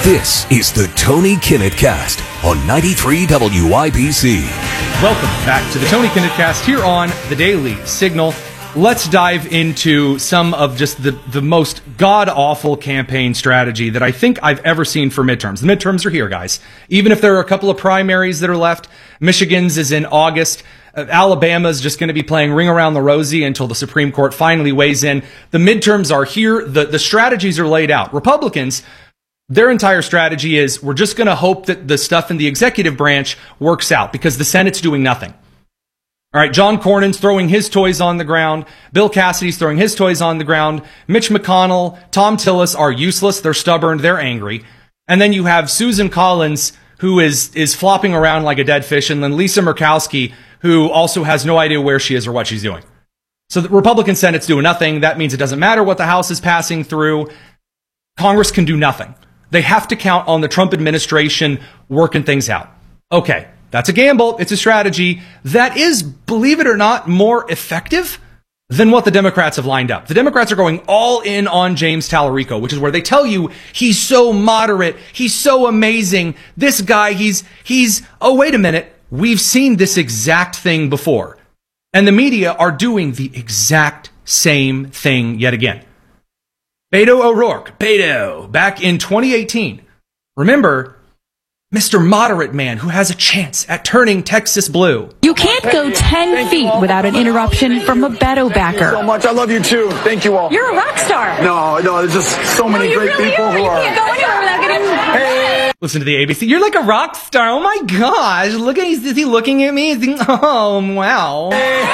This is the Tony Kinnett Cast on 93 WIBC. Welcome back to the Tony Kinnett Cast here on the Daily Signal. Let's dive into some of just the most god-awful campaign strategy that I think I've ever seen for midterms. The midterms are here, guys. Even if there are a couple of primaries that are left, Michigan's is in August. Alabama's just going to be playing Ring Around the Rosie until the Supreme Court finally weighs in. The midterms are here. The strategies are laid out. Republicans, their entire strategy is we're just going to hope that the stuff in the executive branch works out because the Senate's doing nothing. All right, John Cornyn's throwing his toys on the ground. Bill Cassidy's throwing his toys on the ground. Mitch McConnell, Tom Tillis are useless. They're stubborn. They're angry. And then you have Susan Collins, who is flopping around like a dead fish, and then Lisa Murkowski, who also has no idea where she is or what she's doing. So the Republican Senate's doing nothing. That means it doesn't matter what the House is passing through. Congress can do nothing. They have to count on the Trump administration working things out. Okay. That's a gamble. It's a strategy that is, believe it or not, more effective than what the Democrats have lined up. The Democrats are going all in on James Tallarico, which is where they tell you he's so moderate, he's so amazing. This guy, oh, wait a minute. We've seen this exact thing before. And the media are doing the exact same thing yet again. Beto O'Rourke, back in 2018. Remember, Mr. Moderate Man who has a chance at turning Texas blue. You can't go 10 feet without an interruption from a Beto backer. Thank you so much. I love you too. Thank you all. You're a rock star. No, there's just so many great people who are. You can't go anywhere without getting... Hey. Listen to the ABC. You're like a rock star. Oh my gosh. Look at, is he looking at me? Oh, wow.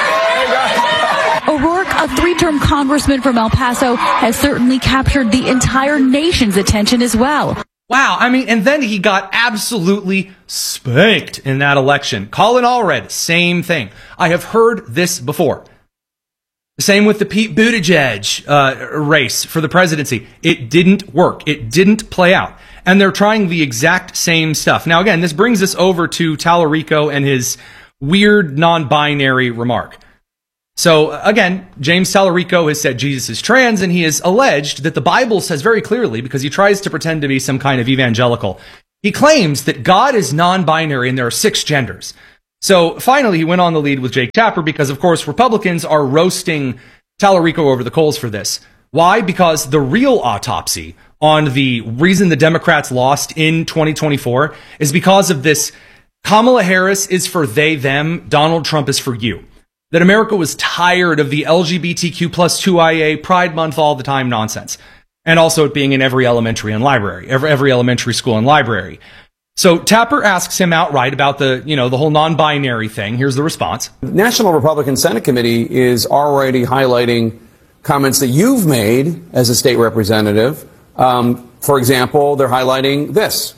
O'Rourke, a three-term congressman from El Paso, has certainly captured the entire nation's attention as well. Wow, I mean, and then he got absolutely spanked in that election. Colin Allred, same thing. I have heard this before. Same with the Pete Buttigieg race for the presidency. It didn't work. It didn't play out. And they're trying the exact same stuff. Now, again, this brings us over to Tallarico and his weird non-binary remark. So, again, James Tallarico has said Jesus is trans, and he has alleged that the Bible says very clearly, because he tries to pretend to be some kind of evangelical, he claims that God is non-binary and there are 6 genders. So, finally, he went on the lead with Jake Tapper because, of course, Republicans are roasting Tallarico over the coals for this. Why? Because the real autopsy on the reason the Democrats lost in 2024 is because of this Kamala Harris is for they, them, Donald Trump is for you. That America was tired of the LGBTQ plus 2IA Pride Month all the time nonsense. And also it being in every elementary and library, every elementary school and library. So Tapper asks him outright about the whole non-binary thing. Here's the response. The National Republican Senate Committee is already highlighting comments that you've made as a state representative. For example, they're highlighting this.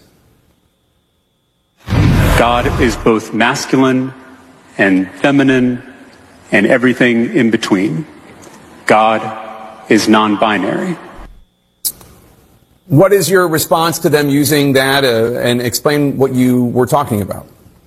God is both masculine and feminine and everything in between. God is non-binary. What is your response to them using that and explain what you were talking about?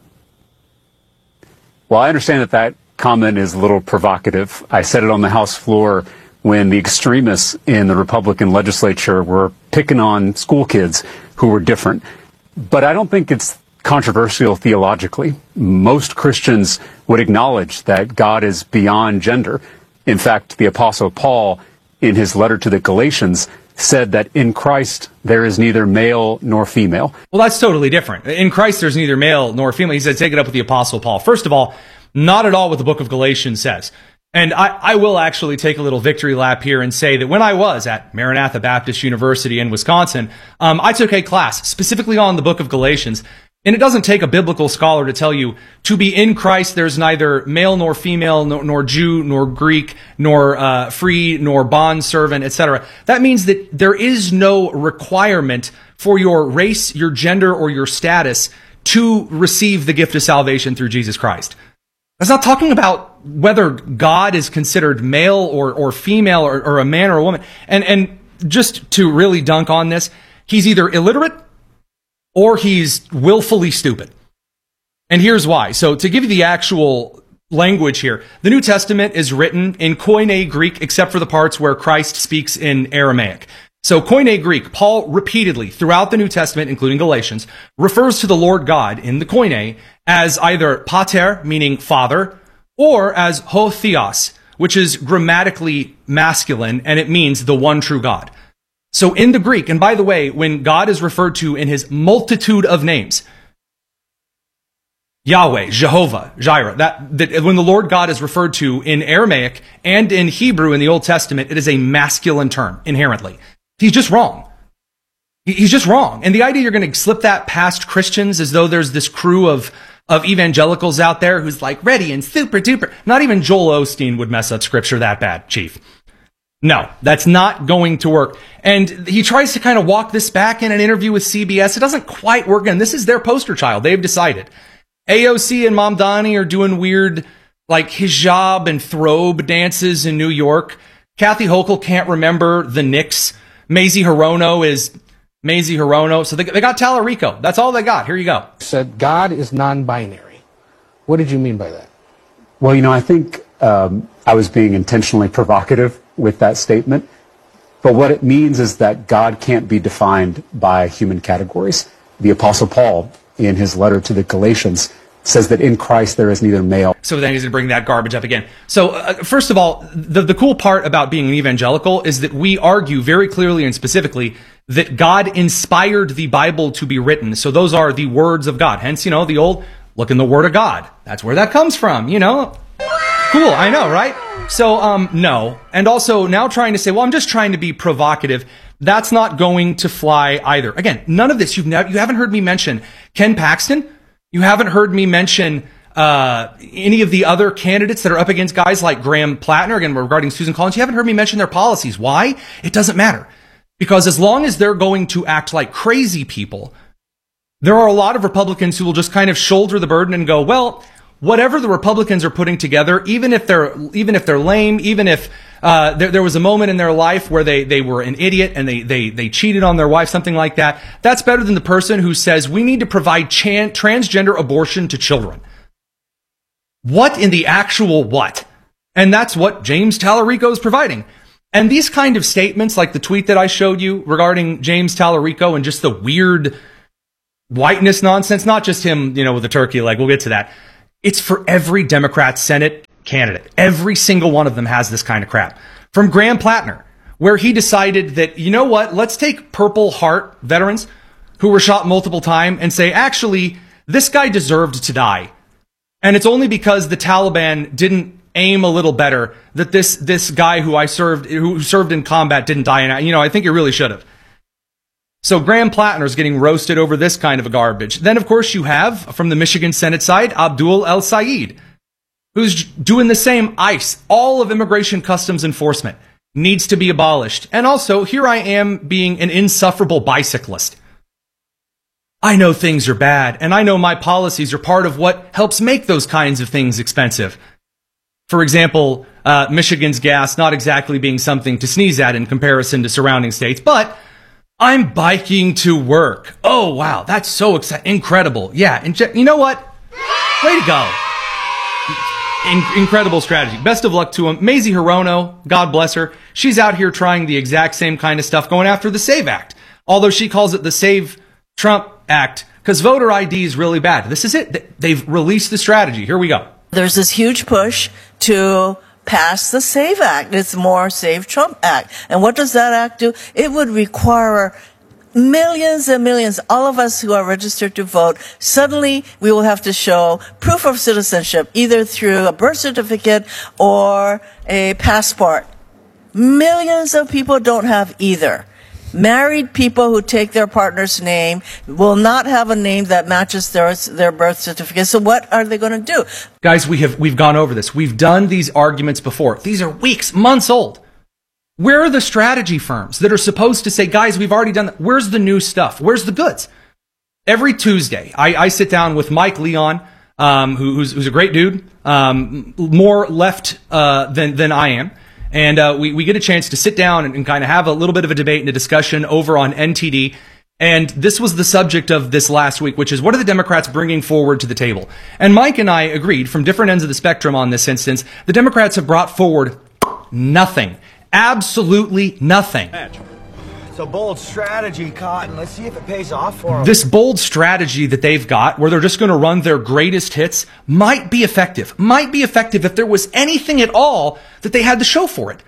Well, I understand that comment is a little provocative. I said it on the House floor when the extremists in the Republican legislature were picking on school kids who were different. But I don't think it's controversial theologically. Most Christians would acknowledge that God is beyond gender. In fact, the Apostle Paul, in his letter to the Galatians, said that in Christ there is neither male nor female. Well, that's totally different. In Christ there's neither male nor female. He said, take it up with the Apostle Paul. First of all, not at all what the book of Galatians says. And I will actually take a little victory lap here and say that when I was at Maranatha Baptist University in Wisconsin, I took a class specifically on the book of Galatians. And it doesn't take a biblical scholar to tell you to be in Christ, there's neither male nor female, nor Jew, nor Greek, nor free, nor bondservant, etc. That means that there is no requirement for your race, your gender, or your status to receive the gift of salvation through Jesus Christ. That's not talking about whether God is considered male or female or a man or a woman. And just to really dunk on this, he's either illiterate or he's willfully stupid. And here's why. So to give you the actual language here, the New Testament is written in Koine Greek, except for the parts where Christ speaks in Aramaic. So Koine Greek, Paul repeatedly throughout the New Testament, including Galatians, refers to the Lord God in the Koine as either pater, meaning father, or as ho theos, which is grammatically masculine, and it means the one true God. So in the Greek, and by the way, when God is referred to in his multitude of names, Yahweh, Jehovah, Jireh, that when the Lord God is referred to in Aramaic and in Hebrew in the Old Testament, it is a masculine term inherently. He's just wrong. He's just wrong. And the idea you're going to slip that past Christians as though there's this crew of evangelicals out there who's like ready and super duper. Not even Joel Osteen would mess up scripture that bad, Chief. No, that's not going to work. And he tries to kind of walk this back in an interview with CBS. It doesn't quite work. And this is their poster child. They've decided. AOC and Mamdani are doing weird, like, hijab and throbe dances in New York. Kathy Hochul can't remember the Knicks. Mazie Hirono is Mazie Hirono. So they got Tallarico. That's all they got. Here you go. Said God is non-binary. What did you mean by that? Well, I think I was being intentionally provocative with that statement. But what it means is that God can't be defined by human categories. The Apostle Paul, in his letter to the Galatians, says that in Christ there is neither male. So then he's going to bring that garbage up again. So first of all, the cool part about being an evangelical is that we argue very clearly and specifically that God inspired the Bible to be written. So those are the words of God. Hence, the old, look in the Word of God. That's where that comes from, Cool, I know, right? So, no. And also, now trying to say, well, I'm just trying to be provocative. That's not going to fly either. Again, none of this, you haven't heard me mention Ken Paxton. You haven't heard me mention any of the other candidates that are up against guys like Graham Plattner, again, regarding Susan Collins. You haven't heard me mention their policies. Why? It doesn't matter. Because as long as they're going to act like crazy people, there are a lot of Republicans who will just kind of shoulder the burden and go, well, whatever the Republicans are putting together, even if they're lame, even if there was a moment in their life where they were an idiot and they cheated on their wife, something like that, that's better than the person who says we need to provide transgender abortion to children. What in the actual what? And that's what James Tallarico is providing. And these kind of statements, like the tweet that I showed you regarding James Tallarico and just the weird whiteness nonsense, not just him, with the turkey leg, we'll get to that. It's for every Democrat Senate candidate. Every single one of them has this kind of crap. From Graham Plattner, where he decided that, let's take Purple Heart veterans who were shot multiple times and say, actually, this guy deserved to die. And it's only because the Taliban didn't aim a little better that this guy who served in combat didn't die. And, I think he really should have. So Graham Plattner is getting roasted over this kind of a garbage. Then, of course, you have, from the Michigan Senate side, Abdul El Sayed, who's doing the same. ICE, all of immigration customs enforcement, needs to be abolished. And also, here I am being an insufferable bicyclist. I know things are bad, and I know my policies are part of what helps make those kinds of things expensive. For example, Michigan's gas not exactly being something to sneeze at in comparison to surrounding states, but I'm biking to work. Oh, wow, that's so incredible. Yeah, and you know what? Way to go. Incredible strategy. Best of luck to him. Mazie Hirono, God bless her, she's out here trying the exact same kind of stuff, going after the SAVE Act, although she calls it the Save Trump Act, because voter ID is really bad. This is it. They've released the strategy. Here we go. There's this huge push to pass the SAVE Act. It's more Save Trump Act. And what does that act do? It would require millions and millions, all of us who are registered to vote, suddenly we will have to show proof of citizenship, either through a birth certificate or a passport. Millions of people don't have either. Married people who take their partner's name will not have a name that matches their birth certificate. So what are they going to do? Guys, we've gone over this. We've done these arguments before. These are weeks, months old. Where are the strategy firms that are supposed to say, guys, we've already done that? Where's the new stuff? Where's the goods? Every Tuesday, I sit down with Mike Leon, who's a great dude, more left than I am. And we get a chance to sit down and kind of have a little bit of a debate and a discussion over on NTD. And this was the subject of this last week, which is what are the Democrats bringing forward to the table? And Mike and I agreed from different ends of the spectrum on this instance. The Democrats have brought forward nothing. Absolutely nothing. It's a bold strategy, Cotton. Let's see if it pays off for them. This bold strategy that they've got, where they're just going to run their greatest hits, might be effective. Might be effective if there was anything at all that they had to show for it.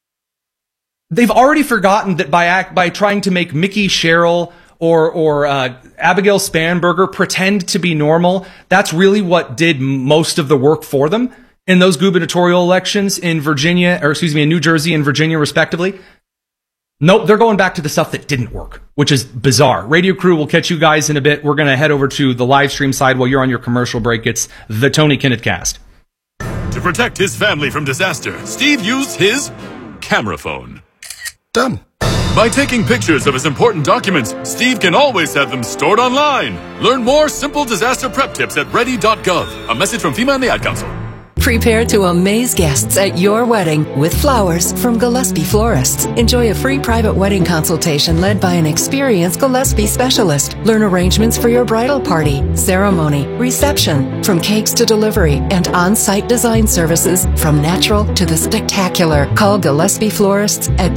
They've already forgotten that by trying to make Mickey Sherrill or Abigail Spanberger pretend to be normal, that's really what did most of the work for them in those gubernatorial elections in in New Jersey and Virginia, respectively. Nope, they're going back to the stuff that didn't work, which is bizarre. Radio Crew will catch you guys in a bit. We're going to head over to the live stream side while you're on your commercial break. It's the Tony Kinnett Cast. To protect his family from disaster, Steve used his camera phone. Done. By taking pictures of his important documents, Steve can always have them stored online. Learn more simple disaster prep tips at ready.gov. A message from FEMA and the Ad Council. Prepare to amaze guests at your wedding with flowers from Gillespie Florists. Enjoy a free private wedding consultation led by an experienced Gillespie specialist. Learn arrangements for your bridal party, ceremony, reception, from cakes to delivery, and on-site design services from natural to the spectacular. Call Gillespie Florists at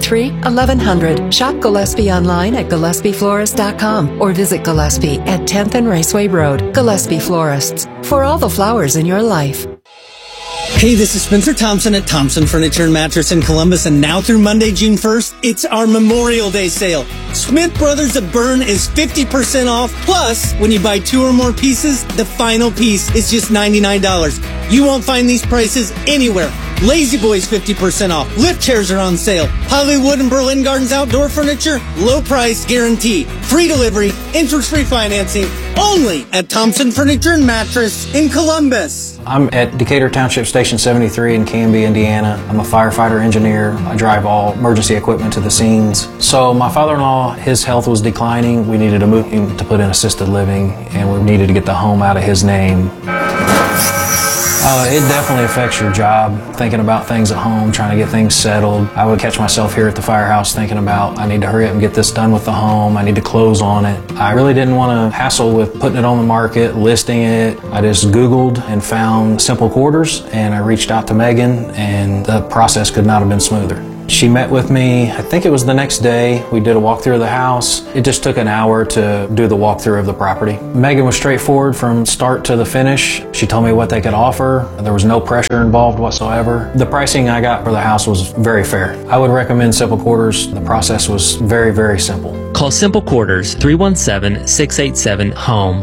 273-1100. Shop Gillespie online at GillespieFlorist.com or visit Gillespie at 10th and Raceway Road. Gillespie Florists, for all the flowers in your life. Hey, this is Spencer Thompson at Thompson Furniture and Mattress in Columbus, and now through Monday, June 1st, it's our Memorial Day sale. Smith Brothers of Bern is 50% off, plus, when you buy 2 or more pieces, the final piece is just $99. You won't find these prices anywhere. Lazy Boys 50% off. Lift chairs are on sale. Hollywood and Berlin Gardens outdoor furniture, low price guarantee. Free delivery, interest-free financing, only at Thompson Furniture and Mattress in Columbus. I'm at Decatur Township Station 73 in Canby, Indiana. I'm a firefighter engineer. I drive all emergency equipment to the scenes. So my father-in-law, his health was declining. We needed to move him to put in assisted living, and we needed to get the home out of his name. It definitely affects your job, thinking about things at home, trying to get things settled. I would catch myself here at the firehouse thinking about, I need to hurry up and get this done with the home. I need to close on it. I really didn't want to hassle with putting it on the market, listing it. I just Googled and found Simple Quarters, and I reached out to Megan, and the process could not have been smoother. She met with me, I think it was the next day. We did a walkthrough of the house. It just took an hour to do the walkthrough of the property. Megan was straightforward from start to the finish. She told me what they could offer. There was no pressure involved whatsoever. The pricing I got for the house was very fair. I would recommend Simple Quarters. The process was very, very simple. Call Simple Quarters 317-687-HOME,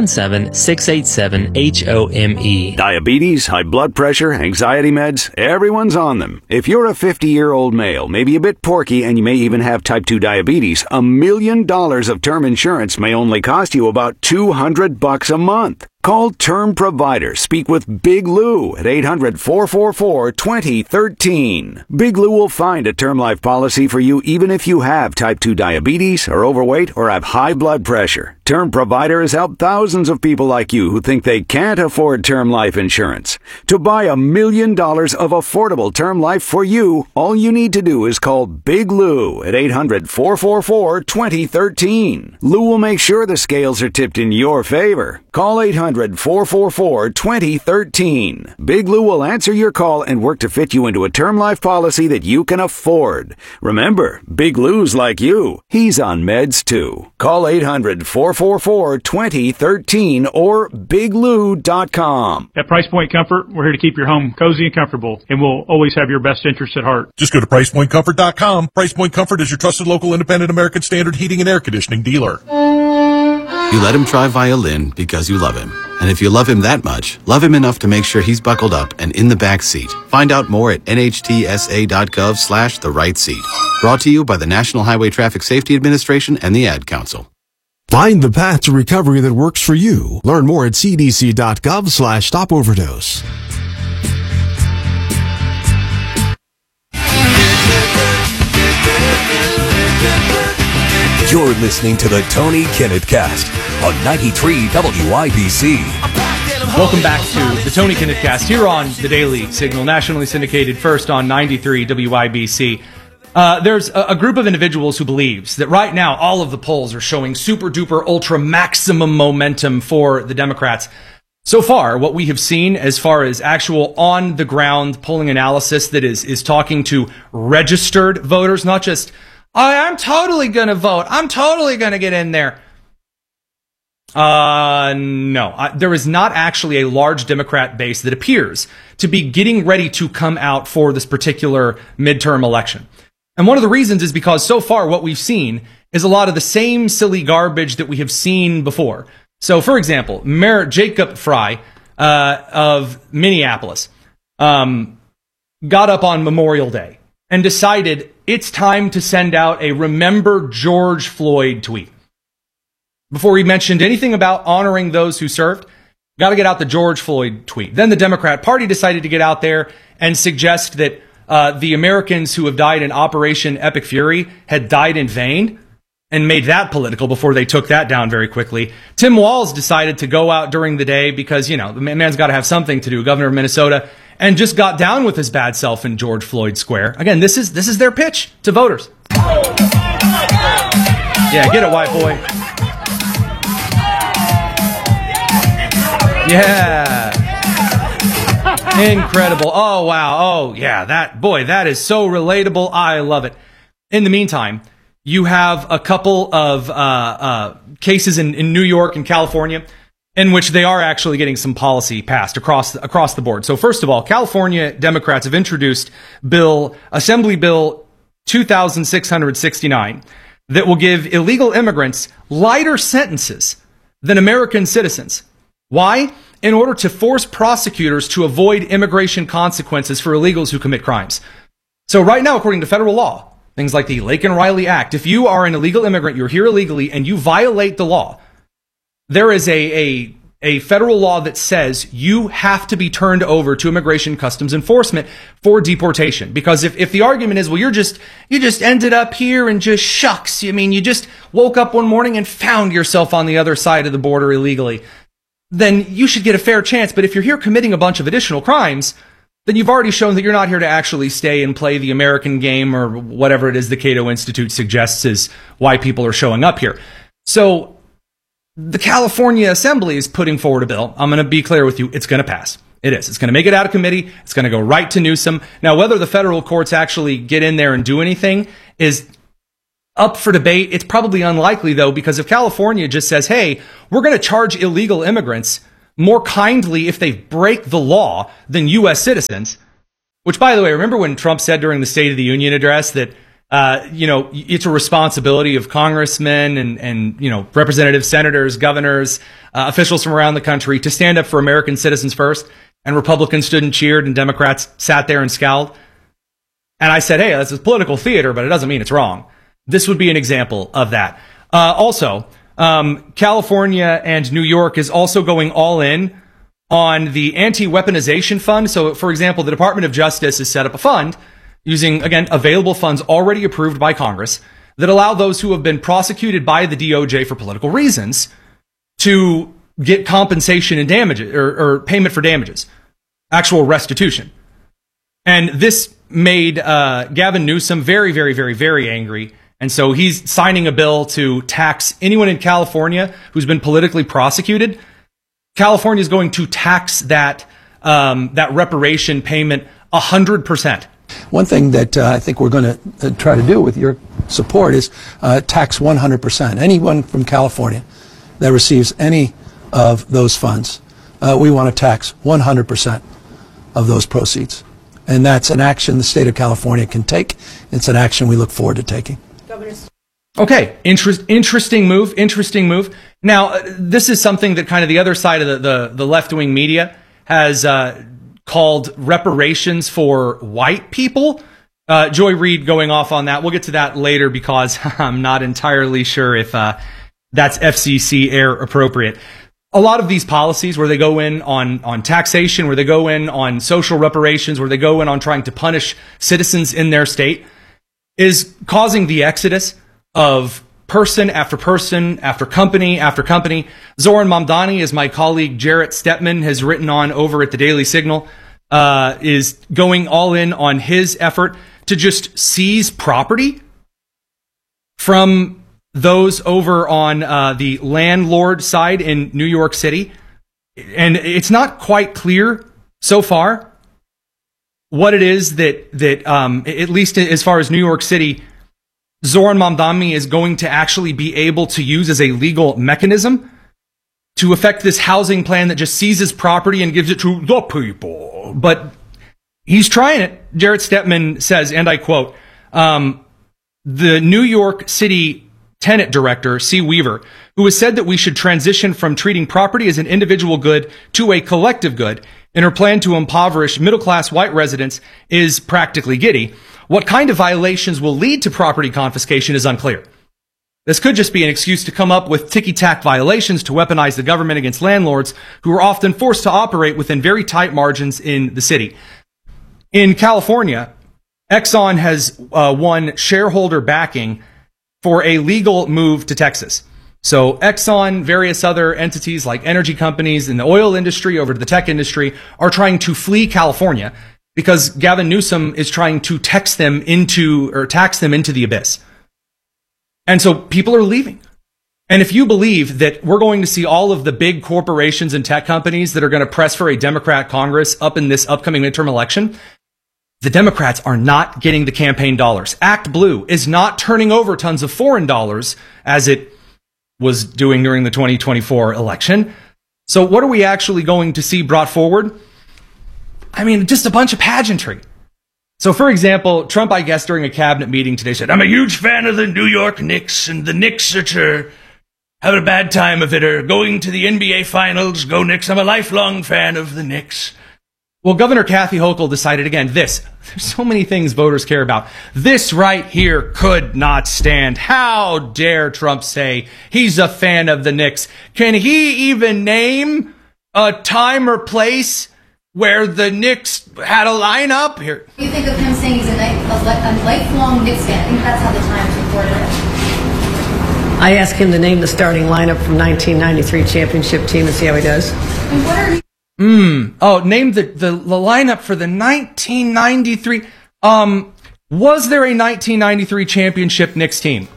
317-687-HOME. Diabetes, high blood pressure, anxiety meds, everyone's on them. If you're a 50-year-old male, maybe a bit porky, and you may even have type 2 diabetes, $1 million of term insurance may only cost you about $200 a month. Call Term Provider. Speak with Big Lou at 800-444-2013. Big Lou will find a term life policy for you even if you have type 2 diabetes, are overweight, or have high blood pressure. Term Provider has helped thousands of people like you who think they can't afford term life insurance. To buy $1 million of affordable term life for you, all you need to do is call Big Lou at 800-444-2013. Lou will make sure the scales are tipped in your favor. Call 800-444-2013. Big Lou will answer your call and work to fit you into a term life policy that you can afford. Remember, Big Lou's like you. He's on meds too. Call 800-444-2013 or biglou.com. At Price Point Comfort, we're here to keep your home cozy and comfortable, and we'll always have your best interests at heart. Just go to PricePointComfort.com. Price Point Comfort is your trusted local independent American Standard heating and air conditioning dealer. You let him try violin because you love him. And if you love him that much, love him enough to make sure he's buckled up and in the back seat. Find out more at nhtsa.gov/the-right-seat. Brought to you by the National Highway Traffic Safety Administration and the Ad Council. Find the path to recovery that works for you. Learn more at cdc.gov/stopoverdose. You're listening to the Tony Kinnett Cast on 93 WIBC. Welcome back to the Tony Kinnett Cast here on the Daily Signal, nationally syndicated first on 93 WIBC. There's a group of individuals who believes that right now all of the polls are showing super duper ultra maximum momentum for the Democrats. So far, what we have seen as far as actual on the ground polling analysis that is talking to registered voters, not just I'm totally going to vote. I'm totally going to get in there. No, there is not actually a large Democrat base that appears to be getting ready to come out for this particular midterm election. And one of the reasons is because so far what we've seen is a lot of the same silly garbage that we have seen before. So, for example, Mayor Jacob Frey of Minneapolis got up on Memorial Day and decided it's time to send out a Remember George Floyd tweet. Before he mentioned anything about honoring those who served, got to get out the George Floyd tweet. Then the Democrat Party decided to get out there and suggest that the Americans who have died in Operation Epic Fury had died in vain, and made that political before they took that down very quickly. Tim Walz decided to go out during the day because, you know, the man's got to have something to do, governor of Minnesota, and just got down with his bad self in George Floyd Square. Again, this is their pitch to voters. Yeah, get it, white boy. Yeah. Incredible. Oh, wow. Oh, yeah. That is so relatable. I love it. In the meantime, you have a couple of cases in New York and California in which they are actually getting some policy passed across the board. So first of all, California Democrats have introduced Assembly Bill 2669 that will give illegal immigrants lighter sentences than American citizens. Why? In order to force prosecutors to avoid immigration consequences for illegals who commit crimes. So right now, according to federal law, things like the Laken Riley Act, if you are an illegal immigrant, you're here illegally, and you violate the law, there is a federal law that says you have to be turned over to Immigration Customs Enforcement for deportation. Because if the argument is, well, you just ended up here and just shucks, I mean, you just woke up one morning and found yourself on the other side of the border illegally, then you should get a fair chance. But if you're here committing a bunch of additional crimes, then you've already shown that you're not here to actually stay and play the American game or whatever it is the Cato Institute suggests is why people are showing up here. So the California Assembly is putting forward a bill. I'm going to be clear with you. It's going to pass. It is. It's going to make it out of committee. It's going to go right to Newsom. Now, whether the federal courts actually get in there and do anything is up for debate. It's probably unlikely, though, because if California just says, hey, we're going to charge illegal immigrants more kindly if they break the law than U.S. citizens, which, by the way, remember when Trump said during the State of the Union address that, it's a responsibility of congressmen and representatives, senators, governors, officials from around the country to stand up for American citizens first, and Republicans stood and cheered and Democrats sat there and scowled. And I said, hey, this is political theater, but it doesn't mean it's wrong. This would be an example of that. Also, California and New York is also going all in on the anti-weaponization fund. So, for example, the Department of Justice has set up a fund using, again, available funds already approved by Congress that allow those who have been prosecuted by the DOJ for political reasons to get compensation and damages or payment for damages, actual restitution. And this made Gavin Newsom very, very, very, very angry. And so he's signing a bill to tax anyone in California who's been politically prosecuted. California is going to tax that reparation payment 100%. One thing that I think we're going to try to do with your support is tax 100%. Anyone from California that receives any of those funds, we want to tax 100% of those proceeds. And that's an action the state of California can take. It's an action we look forward to taking. Okay, interesting move. Now, this is something that kind of the other side of the left-wing media has called reparations for white people. Joy Reid going off on that. We'll get to that later because I'm not entirely sure if that's FCC air appropriate. A lot of these policies where they go in on taxation, where they go in on social reparations, where they go in on trying to punish citizens in their state is causing the exodus of person after person after company after company. Zoran Mamdani, as my colleague Jarrett Stepman has written on over at the Daily Signal, is going all in on his effort to just seize property from those over on the landlord side in New York City. And it's not quite clear so far what it is that at least as far as New York City Zoran Mamdani is going to actually be able to use as a legal mechanism to affect this housing plan that just seizes property and gives it to the people. But he's trying it. Jarrett Stepman says, and I quote, the New York City tenant director, C. Weaver, who has said that we should transition from treating property as an individual good to a collective good in her plan to impoverish middle-class white residents, is practically giddy. What kind of violations will lead to property confiscation is unclear. This could just be an excuse to come up with ticky-tack violations to weaponize the government against landlords who are often forced to operate within very tight margins in the city. In California, Exxon has won shareholder backing for a legal move to Texas. So Exxon, various other entities like energy companies in the oil industry over to the tech industry are trying to flee California because Gavin Newsom is trying to tax them into the abyss. And so people are leaving. And if you believe that we're going to see all of the big corporations and tech companies that are going to press for a Democrat Congress up in this upcoming midterm election, the Democrats are not getting the campaign dollars. Act Blue is not turning over tons of foreign dollars as it was doing during the 2024 election. So what are we actually going to see brought forward? I mean, just a bunch of pageantry. So, for example, Trump, I guess, during a cabinet meeting today said, I'm a huge fan of the New York Knicks, and the Knicks are having a bad time of it, or going to the NBA Finals. Go Knicks. I'm a lifelong fan of the Knicks. Well, Governor Kathy Hochul decided again, there's so many things voters care about. This right here could not stand. How dare Trump say he's a fan of the Knicks? Can he even name a time or place where the Knicks had a lineup here? You think of him saying he's a lifelong Knicks fan? I think that's how the Times reported it. I asked him to name the starting lineup from 1993 championship team and see how he does. And what are name the lineup for the 1993. Was there a 1993 championship Knicks team?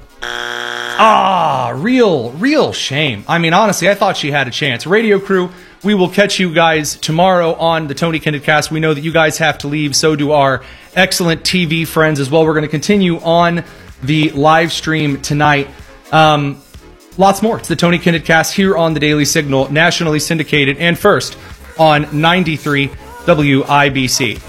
Real shame. I mean, honestly, I thought she had a chance. Radio crew, we will catch you guys tomorrow on the Tony Kinnett Cast. We know that you guys have to leave. So do our excellent TV friends as well. We're going to continue on the live stream tonight. Lots more. It's the Tony Kinnett Cast here on the Daily Signal, nationally syndicated and first on 93 WIBC.